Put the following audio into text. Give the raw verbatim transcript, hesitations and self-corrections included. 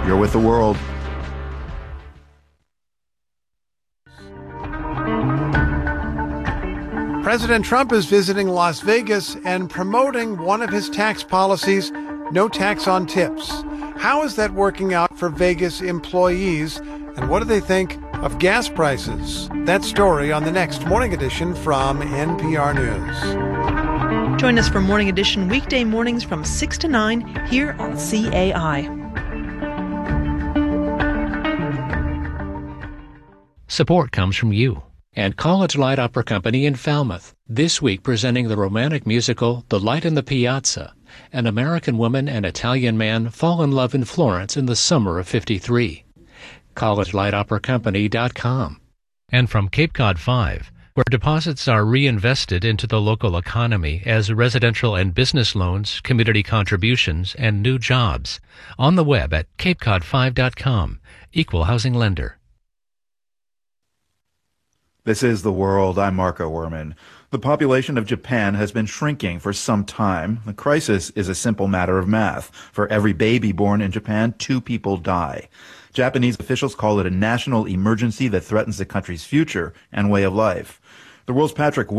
You're with the world. President Trump is visiting Las Vegas and promoting one of his tax policies, no tax on tips. How is that working out for Vegas employees, and what do they think of gas prices? That story on the next Morning Edition from N P R News. Join us for Morning Edition weekday mornings from six to nine here on C A I. Support comes from you and College Light Opera Company in Falmouth, this week presenting the romantic musical The Light in the Piazza. An American woman and Italian man fall in love in Florence in the summer of fifty-three. college light opera company dot com. And from Cape Cod five, where deposits are reinvested into the local economy as residential and business loans, community contributions, and new jobs. On the web at cape cod five dot com. Equal housing lender. This is The World. I'm Marco Werman. The population of Japan has been shrinking for some time. The crisis is a simple matter of math. For every baby born in Japan, two people die. Japanese officials call it a national emergency that threatens the country's future and way of life. The world's Patrick